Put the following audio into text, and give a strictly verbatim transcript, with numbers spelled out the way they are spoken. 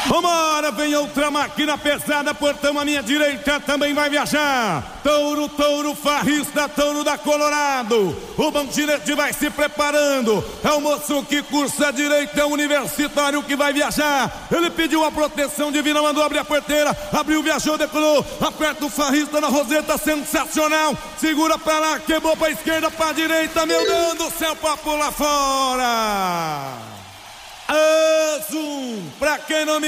Vambora, vem outra máquina pesada, portão à minha direita também vai viajar. Touro, touro, farrista, touro da Colorado. O bandirete vai se preparando. É o moço que cursa a direita, é o universitário que vai viajar. Ele pediu a proteção divina, mandou abrir a porteira. Abriu, viajou, decolou. Aperta o farrista na roseta, sensacional. Segura pra lá, quebrou pra esquerda, pra direita. Meu Deus do céu, pra pular fora. Azul, pra quem não me